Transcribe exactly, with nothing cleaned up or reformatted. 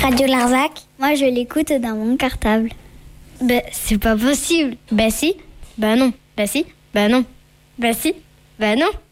Radio Larzac. Moi, je l'écoute dans mon cartable. Ben, c'est pas possible. Ben si, ben non, ben si, ben non, ben si, ben non.